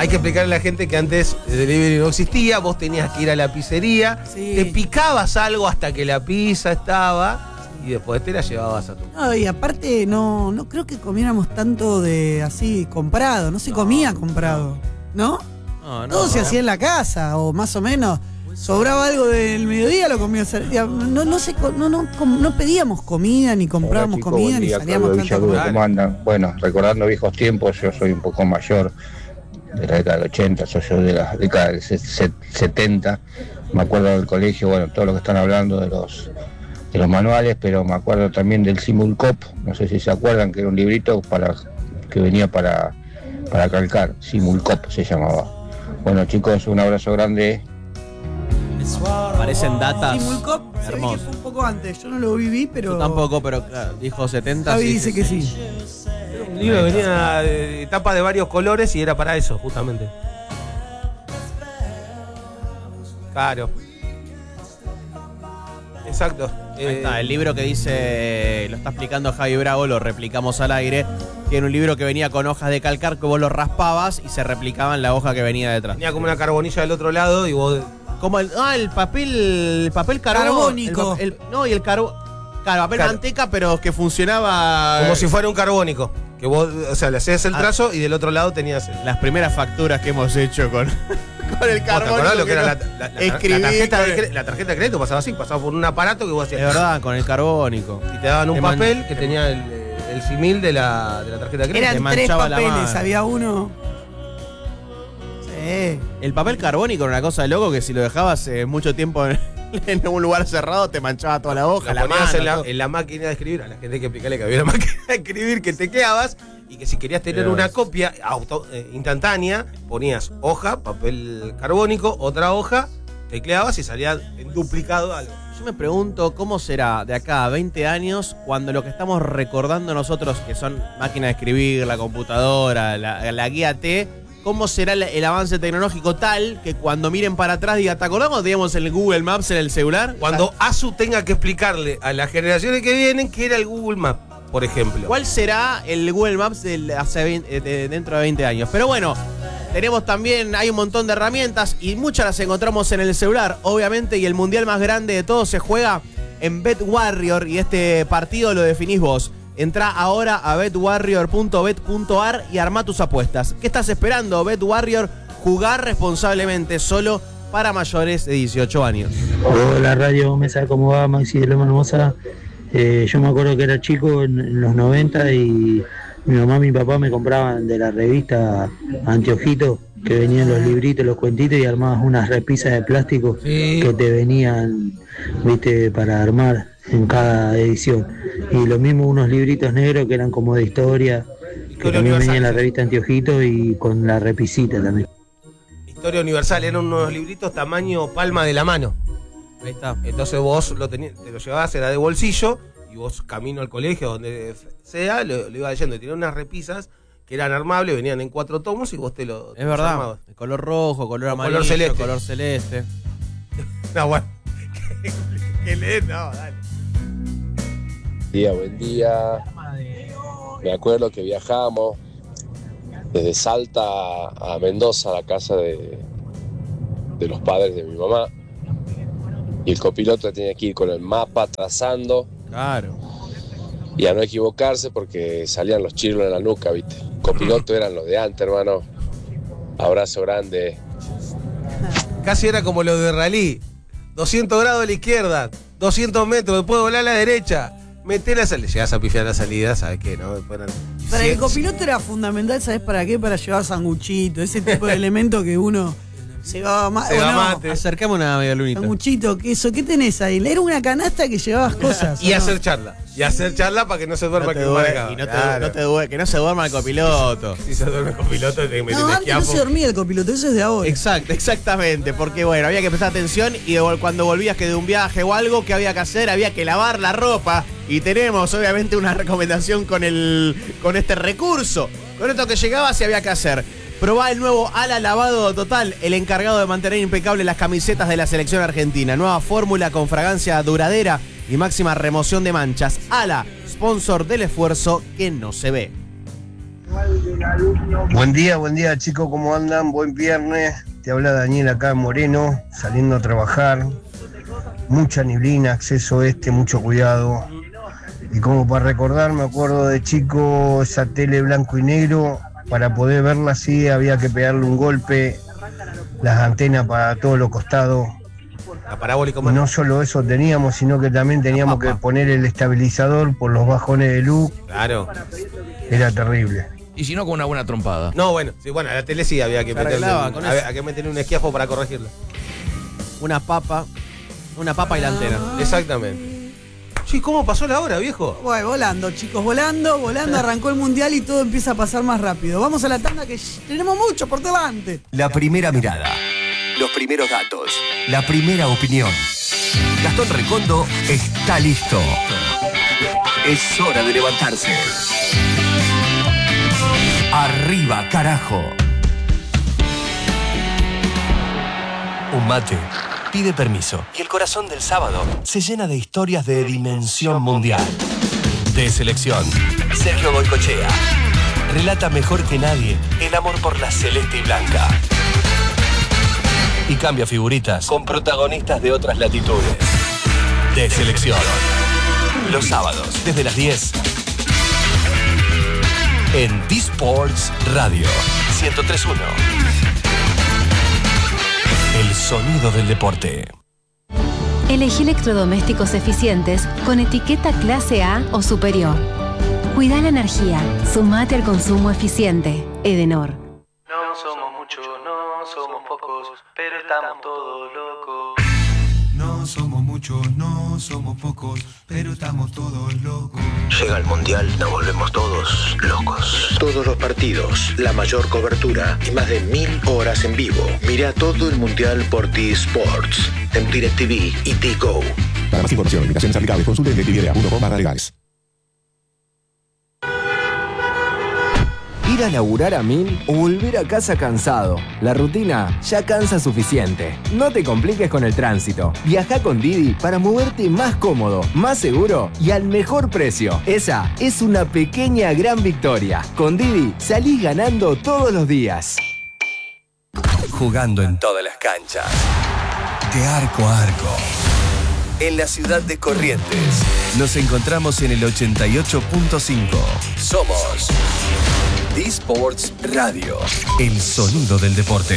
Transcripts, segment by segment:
Hay que explicarle a la gente que antes el delivery no existía, vos tenías que ir a la pizzería, te picabas algo hasta que la pizza estaba y después te la llevabas a tu casa. No, y aparte no creo que comiéramos tanto de así comprado, no se comía comprado, ¿no? Todo se hacía en la casa, o más o menos. Sobraba algo del mediodía, lo comías. No pedíamos comida, ni comprábamos comida, ni salíamos tanto a comer. ¿Cómo andan? Bueno, recordando viejos tiempos, yo soy un poco mayor, de la década del 80, soy yo de la década del 70. Me acuerdo del colegio, bueno, todo lo que están hablando de los manuales, pero me acuerdo también del Simulcop, no sé si se acuerdan, que era un librito que venía para calcar, Simulcop se llamaba. Bueno, chicos, un abrazo grande. Parecen datas. Simulcop se ve que fue un poco antes, yo no lo viví, pero... Yo tampoco, pero claro, dijo 70. Javi dice que sí. Era un libro que venía de tapa de varios colores y era para eso, justamente. Claro. Exacto. Ahí está, el libro que dice, lo está explicando Javi Bravo, lo replicamos al aire. Tiene un libro que venía con hojas de calcar que vos lo raspabas y se replicaba en la hoja que venía detrás. Tenía como una carbonilla del otro lado y vos... Como el papel carbónico. Papel manteca, pero que funcionaba como si fuera un carbónico. Que vos, o sea, le hacías el trazo y del otro lado tenías las primeras facturas que hemos hecho con el carbónico. ¿Te acordás lo que era la tarjeta de crédito? Pasaba así, pasaba por un aparato que vos hacías. Es verdad, con el carbónico. Y te daban un papel que tenía el simil de la tarjeta de crédito. Eran 3 papeles, había uno. El papel carbónico era una cosa de loco que si lo dejabas mucho tiempo en un lugar cerrado te manchaba toda la hoja. Lo ponías en la máquina de escribir. A la gente hay que explicarle que había una máquina de escribir que tecleabas y que si querías tener una copia instantánea, ponías hoja, papel carbónico, otra hoja, tecleabas y salía en duplicado algo. Yo me pregunto cómo será de acá a 20 años cuando lo que estamos recordando nosotros, que son máquinas de escribir, la computadora, la guía T, cómo será el avance tecnológico tal que cuando miren para atrás digan, ¿te acordás cuando teníamos el Google Maps en el celular? Cuando ASU tenga que explicarle a las generaciones que vienen qué era el Google Maps, por ejemplo. ¿Cuál será el Google Maps dentro de 20 años? Pero bueno, tenemos también, hay un montón de herramientas y muchas las encontramos en el celular, obviamente, y el mundial más grande de todos se juega en BetWarrior y este partido lo definís vos. Entrá ahora a betwarrior.bet.ar y armá tus apuestas. ¿Qué estás esperando? BetWarrior, jugar responsablemente, solo para mayores de 18 años. Hola Radio Mesa, ¿cómo va? Maxi de Loma Hermosa. Yo me acuerdo que era chico en los 90 y mi mamá y mi papá me compraban de la revista Anteojito, que venían los libritos, los cuentitos y armabas unas repisas de plástico que te venían, viste, para armar en cada edición. Y lo mismo unos libritos negros que eran como de historia, que también venía en la revista Anteojito y con la repisita también. Historia Universal, eran unos libritos tamaño palma de la mano. Ahí está. Entonces vos te lo llevabas, era de bolsillo, y vos camino al colegio, donde sea, lo ibas leyendo. Y tenía unas repisas que eran armables, venían en 4 tomos y vos te lo Es verdad, armabas. el color rojo, color amarillo, color celeste. No, bueno. ¿Qué lees? No, dale. Buen día. Me acuerdo que viajamos desde Salta a Mendoza, a la casa de los padres de mi mamá. Y el copiloto tenía que ir con el mapa trazando. Claro. Y a no equivocarse porque salían los chirlos en la nuca, ¿viste? Copiloto eran los de antes, hermano. Abrazo grande. Casi era como lo de rally. 200 grados a la izquierda, 200 metros, después volar a la derecha. Meté la salida, llegás a pifiar la salida, ¿sabes qué? ¿No? Para el copiloto era fundamental, ¿sabes para qué? Para llevar sanguchito, ese tipo de elementos que uno se va mate. Acercame una medialunita. Sanguchito, queso, ¿qué tenés ahí? Era una canasta que llevabas cosas. Y hacer charla. Y hacer charla para que no se duerma que y que no se duerma el copiloto. Si se duerme el copiloto, te que meter un antes no se dormía el copiloto, eso es de ahora. Exactamente, porque bueno, había que prestar atención y cuando volvías que de un viaje o algo, ¿qué había que hacer? Había que lavar la ropa. Y tenemos obviamente una recomendación con este recurso. Con esto que llegaba, si había que hacer. Probá el nuevo Ala Lavado Total, el encargado de mantener impecables las camisetas de la selección argentina. Nueva fórmula con fragancia duradera y máxima remoción de manchas. Ala, sponsor del esfuerzo que no se ve. Buen día chicos, ¿cómo andan? Buen viernes, te habla Daniel acá en Moreno, saliendo a trabajar, mucha neblina, acceso mucho cuidado. Y como para recordar, me acuerdo de chico, esa tele blanco y negro, para poder verla así había que pegarle un golpe, las antenas para todos los costados. La parabólica. Y no solo eso teníamos, sino que también teníamos que poner el estabilizador por los bajones de luz. Claro. Era terrible. Y si no, con una buena trompada. No, bueno, sí, bueno, a la tele sí había que meterle un esquiafo para corregirla. Una papa y la antena. Exactamente. Sí, ¿cómo pasó la hora, viejo? Bueno, volando, chicos, volando, arrancó el mundial y todo empieza a pasar más rápido. Vamos a la tanda que tenemos mucho por delante. La primera mirada, los primeros datos, la primera opinión. Gastón Recondo está listo. Es hora de levantarse. Arriba, carajo. Un mate pide permiso y el corazón del sábado se llena de historias de dimensión mundial. De selección, Sergio Goycochea relata mejor que nadie el amor por la celeste y blanca. Y cambia figuritas con protagonistas de otras latitudes. De selección. Los sábados, desde las 10. En D-Sports Radio 103.1. El sonido del deporte. Elegí electrodomésticos eficientes con etiqueta clase A o superior. Cuida la energía. Sumate al consumo eficiente. Edenor. No somos muchos, no somos pocos, pero estamos todos locos. No somos muchos, no somos pocos, pero estamos todos locos. Llega el Mundial, nos volvemos todos locos. Todos los partidos, la mayor cobertura y más de 1000 horas en vivo. Mira todo el Mundial por T-Sports, en DirecTV y T-Go. Para más información y limitaciones aplicables, consulte en DirecTV.com/legales. Ir a laburar a 1000 o volver a casa cansado. La rutina ya cansa suficiente. No te compliques con el tránsito. Viaja con Didi para moverte más cómodo, más seguro y al mejor precio. Esa es una pequeña gran victoria. Con Didi salís ganando todos los días. Jugando en todas las canchas. De arco a arco. En la ciudad de Corrientes. Nos encontramos en el 88.5. Somos D-Sports Radio, el sonido del deporte.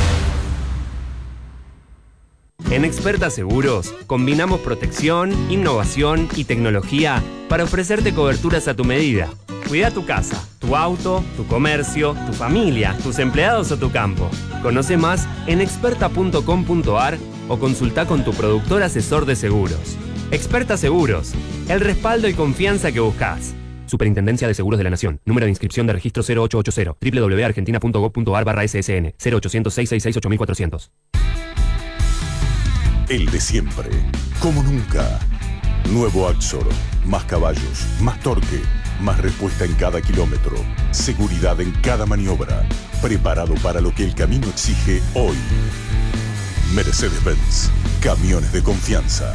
En Experta Seguros, combinamos protección, innovación y tecnología para ofrecerte coberturas a tu medida. Cuida tu casa, tu auto, tu comercio, tu familia, tus empleados o tu campo. Conoce más en experta.com.ar o consulta con tu productor asesor de seguros. Experta Seguros, el respaldo y confianza que buscas. Superintendencia de Seguros de la Nación. Número de inscripción de registro 0880. www.argentina.gov.ar/ssn. 0800-666-8400. El de siempre. Como nunca. Nuevo Axor. Más caballos, más torque, más respuesta en cada kilómetro. Seguridad en cada maniobra. Preparado para lo que el camino exige hoy. Mercedes-Benz. Camiones de confianza.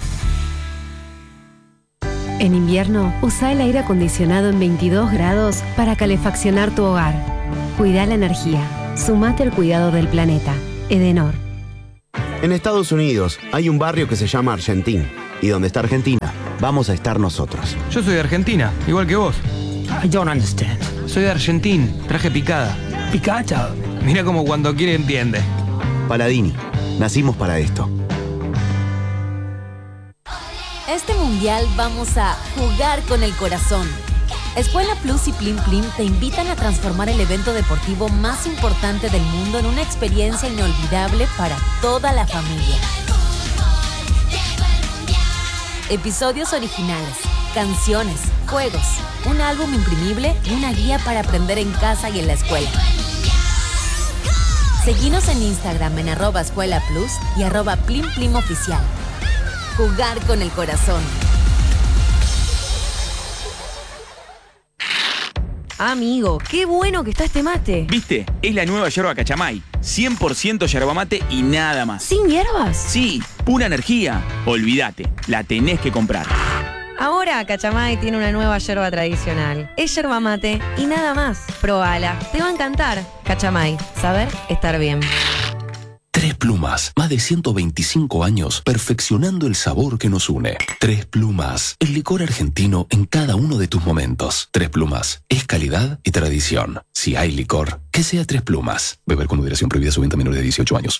En invierno, usa el aire acondicionado en 22 grados para calefaccionar tu hogar. Cuida la energía. Sumate al cuidado del planeta. Edenor. En Estados Unidos hay un barrio que se llama Argentina. Y donde está Argentina, vamos a estar nosotros. Yo soy de Argentina, igual que vos. I don't understand. Soy de Argentina, traje picada. ¿Picada? Mira como cuando quiere entiende. Paladini, nacimos para esto. Este mundial vamos a jugar con el corazón. Escuela Plus y Plim Plim te invitan a transformar el evento deportivo más importante del mundo en una experiencia inolvidable para toda la familia. Episodios originales, canciones, juegos, un álbum imprimible y una guía para aprender en casa y en la escuela. Seguinos en Instagram en @escuelaplus y @PlimPlimOficial. Jugar con el corazón. Amigo, qué bueno que está este mate. ¿Viste? Es la nueva yerba Cachamay. 100% yerba mate y nada más. ¿Sin hierbas? Sí, pura energía. Olvídate, la tenés que comprar. Ahora Cachamay tiene una nueva yerba tradicional. Es yerba mate y nada más. Probala, te va a encantar. Cachamay, saber estar bien. Tres Plumas, más de 125 años perfeccionando el sabor que nos une. Tres Plumas, el licor argentino en cada uno de tus momentos. Tres Plumas, es calidad y tradición. Si hay licor, que sea Tres Plumas. Beber con moderación, prohibida su venta a menores de 18 años.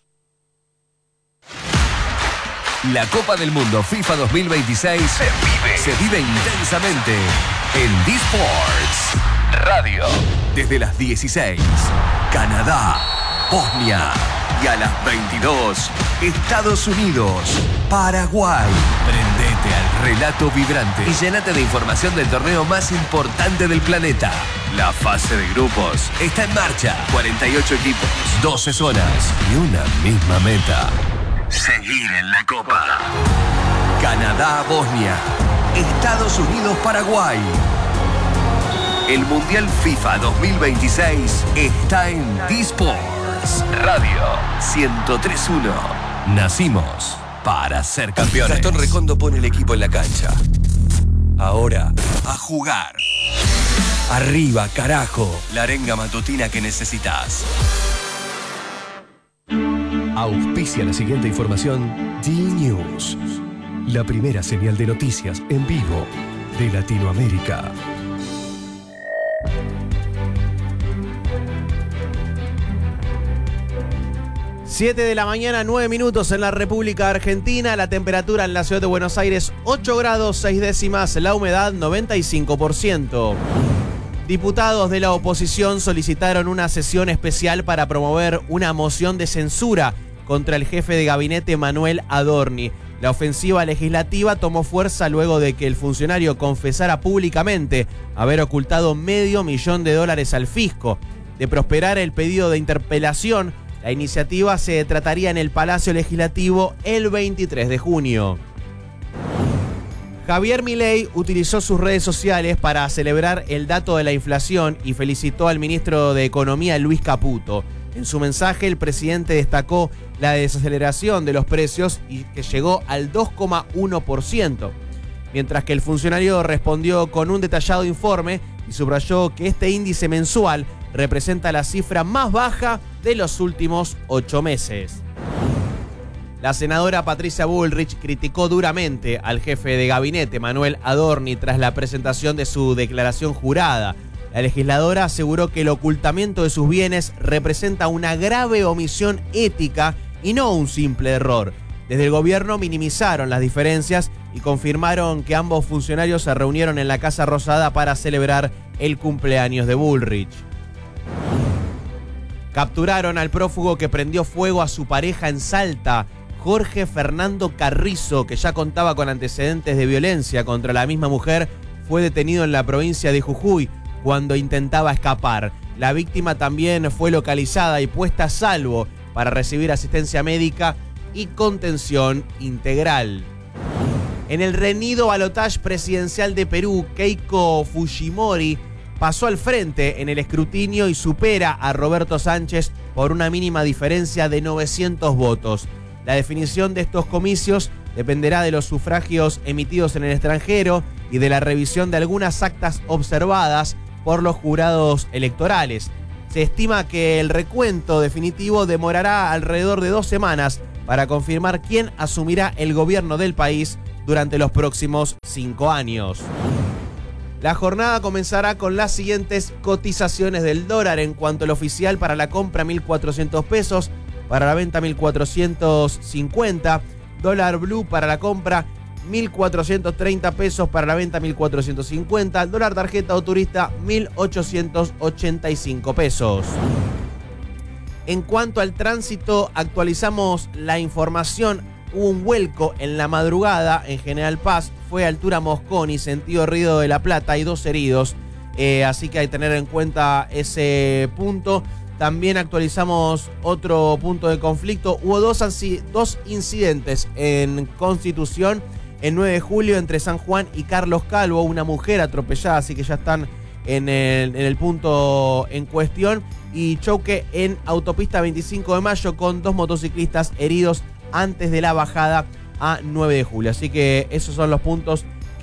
La Copa del Mundo FIFA 2026 se vive intensamente en D-Sports Radio. Desde las 16, Canadá, Bosnia. Y a las 22, Estados Unidos, Paraguay. Prendete al relato vibrante y llénate de información del torneo más importante del planeta. La fase de grupos está en marcha. 48 equipos, 12 zonas y una misma meta. Seguir en la Copa. Canadá, Bosnia. Estados Unidos, Paraguay. El Mundial FIFA 2026 está en D-Sports Radio 103.1. Nacimos para ser campeones. Gastón Recondo pone el equipo en la cancha. Ahora, a jugar. Arriba, carajo. La arenga matutina que necesitas. Auspicia la siguiente información D-News. La primera señal de noticias en vivo de Latinoamérica. 7 de la mañana, 9 minutos en la República Argentina. La temperatura en la ciudad de Buenos Aires, 8 grados 6 décimas. La humedad, 95%. Diputados de la oposición solicitaron una sesión especial para promover una moción de censura contra el jefe de gabinete Manuel Adorni. La ofensiva legislativa tomó fuerza luego de que el funcionario confesara públicamente haber ocultado $500,000 al fisco. De prosperar el pedido de interpelación, la iniciativa se trataría en el Palacio Legislativo el 23 de junio. Javier Milei utilizó sus redes sociales para celebrar el dato de la inflación y felicitó al ministro de Economía Luis Caputo. En su mensaje, el presidente destacó la desaceleración de los precios y que llegó al 2,1%, mientras que el funcionario respondió con un detallado informe y subrayó que este índice mensual representa la cifra más baja de los últimos 8 meses. La senadora Patricia Bullrich criticó duramente al jefe de gabinete Manuel Adorni tras la presentación de su declaración jurada. La legisladora aseguró que el ocultamiento de sus bienes representa una grave omisión ética y no un simple error. Desde el gobierno minimizaron las diferencias y confirmaron que ambos funcionarios se reunieron en la Casa Rosada para celebrar el cumpleaños de Bullrich. Capturaron al prófugo que prendió fuego a su pareja en Salta, Jorge Fernando Carrizo, que ya contaba con antecedentes de violencia contra la misma mujer. Fue detenido en la provincia de Jujuy cuando intentaba escapar. La víctima también fue localizada y puesta a salvo para recibir asistencia médica y contención integral. En el reñido balotaje presidencial de Perú, Keiko Fujimori pasó al frente en el escrutinio y supera a Roberto Sánchez por una mínima diferencia de 900 votos. La definición de estos comicios dependerá de los sufragios emitidos en el extranjero y de la revisión de algunas actas observadas por los jurados electorales. Se estima que el recuento definitivo demorará alrededor de 2 semanas para confirmar quién asumirá el gobierno del país durante los próximos 5 años. La jornada comenzará con las siguientes cotizaciones del dólar. En cuanto al oficial, para la compra 1.400 pesos, para la venta 1.450, dólar blue para la compra 1.430 pesos, para la venta 1.450, dólar tarjeta o turista 1.885 pesos. En cuanto al tránsito, actualizamos la información. Hubo un vuelco en la madrugada en General Paz, fue altura Mosconi, sentido Río de la Plata, hay 2 heridos, así que hay que tener en cuenta ese punto. También actualizamos otro punto de conflicto. Hubo dos incidentes en Constitución el 9 de julio entre San Juan y Carlos Calvo, una mujer atropellada, así que ya están en el punto en cuestión, y choque en autopista 25 de mayo con 2 motociclistas heridos antes de la bajada a 9 de julio. Así que esos son los puntos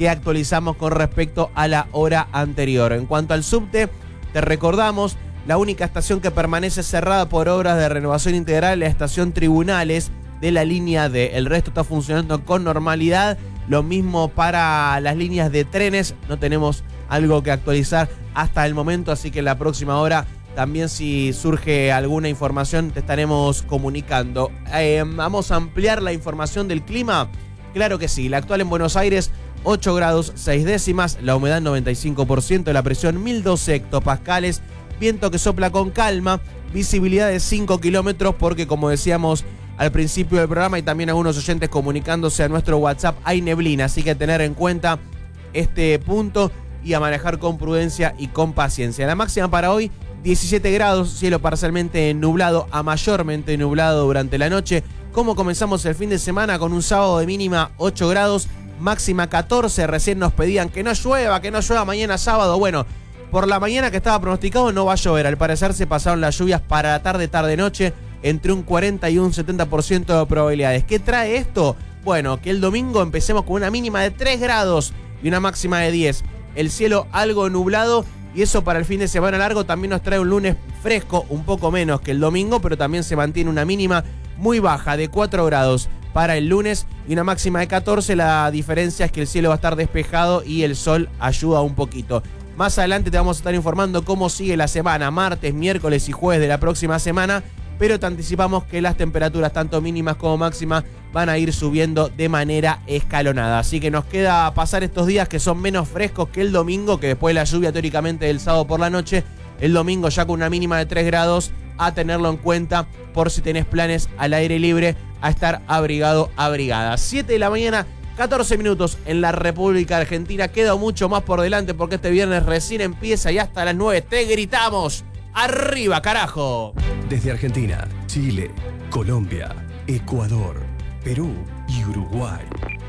que actualizamos con respecto a la hora anterior. En cuanto al subte, te recordamos, la única estación que permanece cerrada por obras de renovación integral es la estación Tribunales de la línea D. El resto está funcionando con normalidad. Lo mismo para las líneas de trenes. No tenemos algo que actualizar hasta el momento, así que en la próxima hora también, si surge alguna información, te estaremos comunicando. Vamos a ampliar la información del clima. Claro que sí. La actual en Buenos Aires, 8 grados 6 décimas, la humedad 95%, la presión 1012 hectopascales, viento que sopla con calma, visibilidad de 5 kilómetros porque, como decíamos al principio del programa y también algunos oyentes comunicándose a nuestro WhatsApp, hay neblina, así que tener en cuenta este punto y a manejar con prudencia y con paciencia. La máxima para hoy, 17 grados, cielo parcialmente nublado a mayormente nublado durante la noche. ¿Cómo comenzamos el fin de semana? Con un sábado de mínima 8 grados, máxima 14. Recién nos pedían que no llueva mañana sábado. Bueno, por la mañana que estaba pronosticado no va a llover. Al parecer se pasaron las lluvias para la tarde-noche, entre un 40 y un 70% de probabilidades. ¿Qué trae esto? Bueno, que el domingo empecemos con una mínima de 3 grados y una máxima de 10. El cielo algo nublado, y eso para el fin de semana largo también nos trae un lunes fresco, un poco menos que el domingo, pero también se mantiene una mínima muy baja de 4 grados para el lunes y una máxima de 14. La diferencia es que el cielo va a estar despejado y el sol ayuda un poquito. Más adelante te vamos a estar informando cómo sigue la semana, martes, miércoles y jueves de la próxima semana, pero te anticipamos que las temperaturas, tanto mínimas como máximas, van a ir subiendo de manera escalonada. Así que nos queda pasar estos días que son menos frescos que el domingo, que después de la lluvia teóricamente del sábado por la noche, el domingo ya con una mínima de 3 grados, a tenerlo en cuenta por si tenés planes al aire libre, a estar abrigado, abrigada. 7 de la mañana, 14 minutos en la República Argentina. Queda mucho más por delante porque este viernes recién empieza y hasta las 9 te gritamos: ¡arriba, carajo! Desde Argentina, Chile, Colombia, Ecuador, Perú y Uruguay.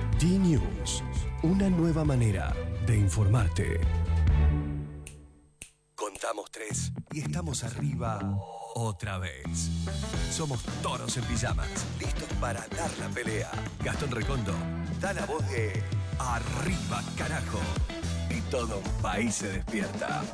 D-News, una nueva manera de informarte. Contamos 3 y estamos arriba otra vez. Somos toros en pijamas, listos para dar la pelea. Gastón Recondo da la voz de arriba, carajo. Y todo un país se despierta.